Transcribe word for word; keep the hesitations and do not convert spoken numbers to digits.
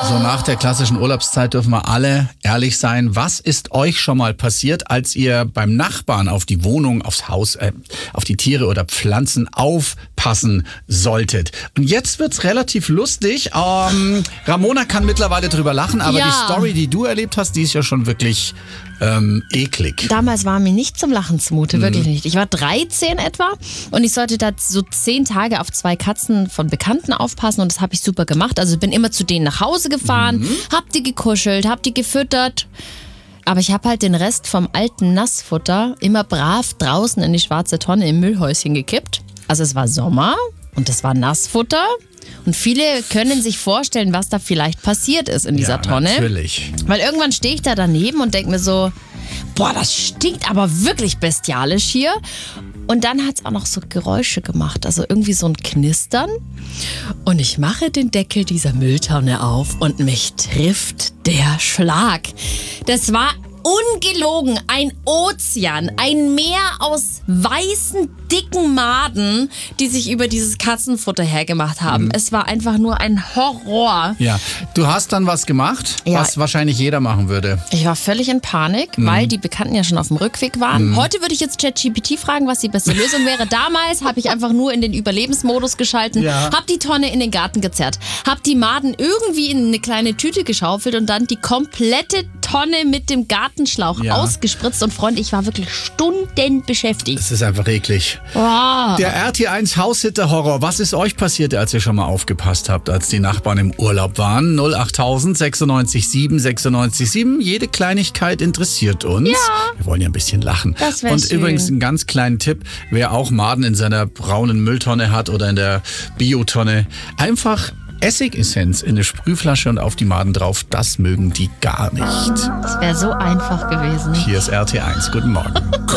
So nach der klassischen Urlaubszeit dürfen wir alle ehrlich sein. Was ist euch schon mal passiert, als ihr beim Nachbarn auf die Wohnung, aufs Haus, äh, auf die Tiere oder Pflanzen aufpassen solltet? Und jetzt wird's relativ lustig. Ähm, Ramona kann mittlerweile drüber lachen, aber Ja. die Story, die du erlebt hast, die ist ja schon wirklich ähm, eklig. Damals war mir nicht zum Lachen zumute, wirklich nicht. Ich war dreizehn etwa und ich sollte da so zehn Tage auf zwei Katzen von Bekannten aufpassen und das habe ich super gemacht. Also bin immer zu denen nach Hause gefahren, Mhm. hab die gekuschelt, hab die gefüttert. Aber ich habe halt den Rest vom alten Nassfutter immer brav draußen in die schwarze Tonne im Müllhäuschen gekippt. Also es war Sommer und es war Nassfutter. Und viele können sich vorstellen, was da vielleicht passiert ist in dieser Ja, Tonne. natürlich. Weil irgendwann stehe ich da daneben und denke mir so, boah, das stinkt aber wirklich bestialisch hier. Und dann hat es auch noch so Geräusche gemacht, also irgendwie so ein Knistern. Und ich mache den Deckel dieser Mülltonne auf und mich trifft der Schlag. Das war ungelogen ein Ozean, ein Meer aus weißen, dicken Maden, die sich über dieses Katzenfutter hergemacht haben. Mhm. Es war einfach nur ein Horror. Ja, du hast dann was gemacht, Ja. was wahrscheinlich jeder machen würde. Ich war völlig in Panik, weil die Bekannten ja schon auf dem Rückweg waren. Heute würde ich jetzt ChatGPT fragen, was die beste Lösung wäre. Damals habe ich einfach nur in den Überlebensmodus geschalten, Ja. habe die Tonne in den Garten gezerrt, habe die Maden irgendwie in eine kleine Tüte geschaufelt und dann die komplette Tonne mit dem Gartenschlauch Ja. ausgespritzt. Und Freunde, ich war wirklich Stunden beschäftigt. Das ist einfach eklig. Boah. Der R T eins Haussitter-Horror. Was ist euch passiert, als ihr schon mal aufgepasst habt, als die Nachbarn im Urlaub waren? null achttausend sechsundneunzig sieben sechsundneunzig sieben. Jede Kleinigkeit interessiert uns. Ja. Wir wollen ja ein bisschen lachen. Das wär Und schön. übrigens einen ganz kleinen Tipp, wer auch Maden in seiner braunen Mülltonne hat oder in der Biotonne, einfach Essigessenz in eine Sprühflasche und auf die Maden drauf. Das mögen die gar nicht. Das wäre so einfach gewesen. Hier ist R T eins. Guten Morgen.